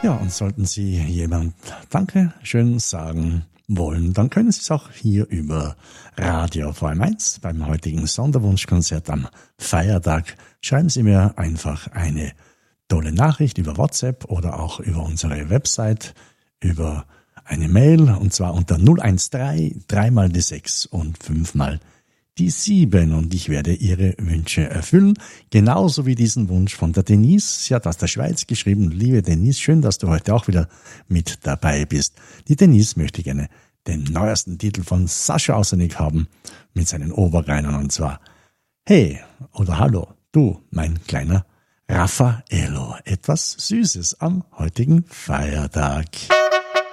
Ja, und sollten Sie jemand Dankeschön sagen wollen, dann können Sie es auch hier über Radio VM1 beim heutigen Sonderwunschkonzert am Feiertag. Schreiben Sie mir einfach eine tolle Nachricht über WhatsApp oder auch über unsere Website, über eine Mail, und zwar unter 013 3 mal die 6 und 5 mal die 7, und ich werde Ihre Wünsche erfüllen. Genauso wie diesen Wunsch von der Denise. Sie hat aus der Schweiz geschrieben: Liebe Denise, schön, dass du heute auch wieder mit dabei bist. Die Denise möchte gerne den neuesten Titel von Sascha Ausernick haben mit seinen Oberreinern, und zwar Hey oder Hallo, du, mein kleiner Raffaello. Etwas Süßes am heutigen Feiertag.